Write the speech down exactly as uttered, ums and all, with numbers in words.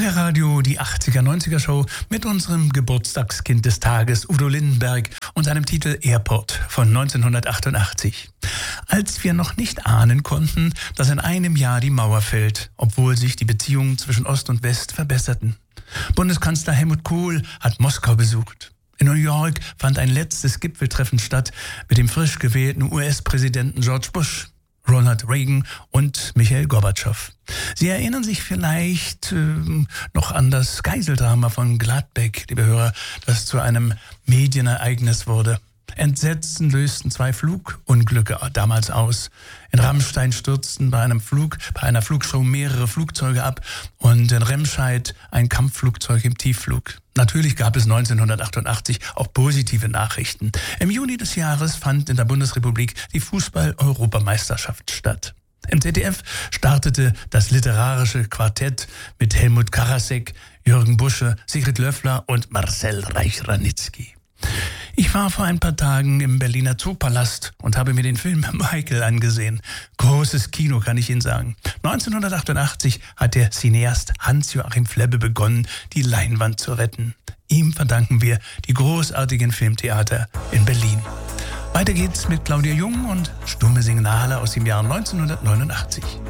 Freie Radio, die achtziger, neunziger Show mit unserem Geburtstagskind des Tages, Udo Lindenberg, und seinem Titel Airport von neunzehnhundertachtundachtzig. Als wir noch nicht ahnen konnten, dass in einem Jahr die Mauer fällt, obwohl sich die Beziehungen zwischen Ost und West verbesserten. Bundeskanzler Helmut Kohl hat Moskau besucht. In New York fand ein letztes Gipfeltreffen statt mit dem frisch gewählten U S-Präsidenten George Bush, Ronald Reagan und Michail Gorbatschow. Sie erinnern sich vielleicht äh, noch an das Geiseldrama von Gladbeck, liebe Hörer, das zu einem Medienereignis wurde. Entsetzen lösten zwei Flugunglücke damals aus. In Rammstein stürzten bei einem Flug, bei einer Flugshow mehrere Flugzeuge ab und in Remscheid ein Kampfflugzeug im Tiefflug. Natürlich gab es neunzehnhundertachtundachtzig auch positive Nachrichten. Im Juni des Jahres fand in der Bundesrepublik die Fußball-Europameisterschaft statt. Im Z D F startete das literarische Quartett mit Helmut Karasek, Jürgen Busche, Sigrid Löffler und Marcel Reich-Ranitzky. Ich war vor ein paar Tagen im Berliner Zoopalast und habe mir den Film Michael angesehen. Großes Kino, kann ich Ihnen sagen. neunzehnhundertachtundachtzig hat der Cineast Hans-Joachim Flebbe begonnen, die Leinwand zu retten. Ihm verdanken wir die großartigen Filmtheater in Berlin. Weiter geht's mit Claudia Jung und Stumme Signale aus dem Jahr neunzehnhundertneunundachtzig.